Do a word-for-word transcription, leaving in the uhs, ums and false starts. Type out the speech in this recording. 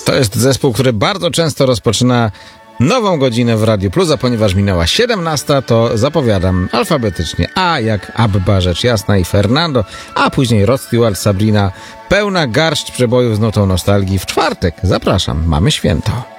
To jest zespół, który bardzo często rozpoczyna nową godzinę w Radiu Plus, a ponieważ minęła siedemnasta, to zapowiadam alfabetycznie. A jak Abba, rzecz jasna, i Fernando, a później Rod Stewart, Sabrina. Pełna garść przebojów z nutą nostalgii w czwartek. Zapraszam, mamy święto.